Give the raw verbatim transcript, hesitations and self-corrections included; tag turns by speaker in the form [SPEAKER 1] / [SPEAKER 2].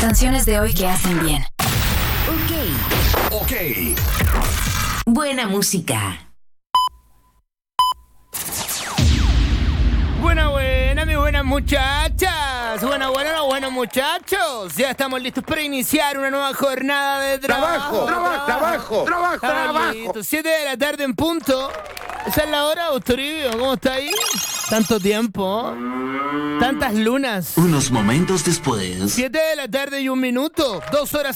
[SPEAKER 1] Canciones de hoy que hacen bien.
[SPEAKER 2] Ok.
[SPEAKER 3] Ok.
[SPEAKER 2] Buena música.
[SPEAKER 4] Buena, buena, mis buenas muchachas. Buena, buena, buenos muchachos. Ya estamos listos para iniciar una nueva jornada de trabajo.
[SPEAKER 3] Trabajo, trabajo, trabajo, trabajo.
[SPEAKER 4] Siete de la tarde en punto. ¿Esa es la hora, Toribio? ¿Cómo está ahí? Tanto tiempo. Tantas lunas.
[SPEAKER 2] Unos momentos después.
[SPEAKER 4] Siete de la tarde y un minuto. Dos horas